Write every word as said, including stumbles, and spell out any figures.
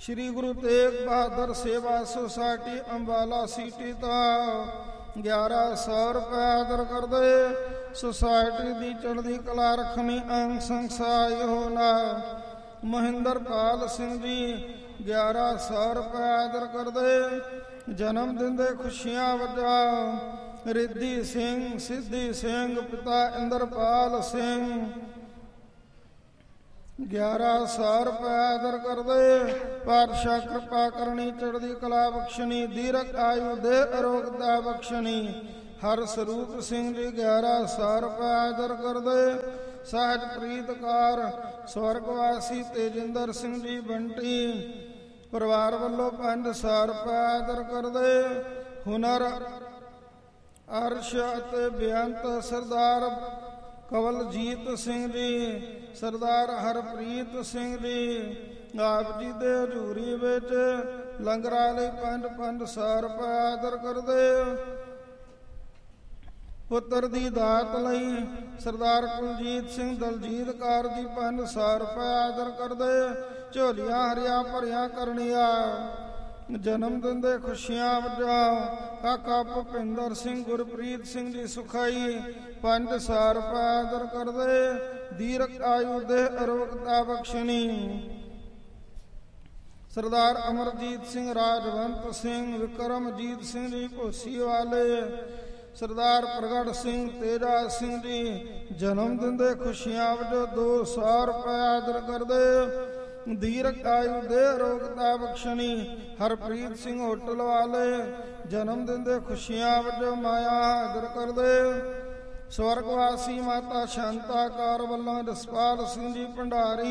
श्री गुरु तेग बहादुर सेवा सोसाइटी अंबाला सीटी तो ग्यारह सौ रुपये आदर कर दे। सोसाइटी दी चढ़दी कला रखनी अंग संसाय होना। महेंद्र पाल सिंह जी ग्यारह सौ रुपये आदर कर दे। जन्म दिन दे खुशियां वजा रिद्धि सिंह सिद्धि सिंह पिता इंद्रपाल सिंह ग्यारह सौ रुपये आदर कर दे। पातशाह कृपा करनी चढ़दी कला बख्शनी दीर्घ आयु दे अरोगता बख्शनी। हर स्वरूप सिंह जी ग्यारह सौ रुपये आदर कर दे। सहज प्रीतकार स्वर्गवासी तेजिंदर सिंह जी बंटी परिवार वालों पांच सौ रुपये आदर कर दे। हुनर अर्श अते बेअंत सरदार कवलजीत सिंह जी सरदार हरप्रीत सिंह जी आप जी दे हजूरी विच लंगरां लई पंज पंज सौ रुपये आदर कर दे। पुत्र दी दात लई सरदार कुलजीत सिंह दलजीत कौर जी पंज सौ रुपये आदर कर दे। झोलियां हरिया भरिया करनिया जन्म दिन दे खुशियां वजा काका भुपिंदर सिंह गुरप्रीत सिंह जी सुखाई पंज सौ रुपये आदर कर दे। दीर्घ आयु दे अरोगता बख्शनी। सरदार अमरजीत सिंह राजवंत सिंह विक्रमजीत सिंह जी भोसी वाले सरदार प्रगट सिंह तेजा सिंह जी जन्म दिन दे खुशियां वजो दो सौ रुपये आदर कर दे। दीर्घ आयु दे अरोगता बख्शनी। हरप्रीत सिंह होटल वाले जन्म दिन दे खुशियां वजो माया आदर कर दे। स्वर्गवासी माता शांता कौर वालों जसपाल सिंह जी भंडारी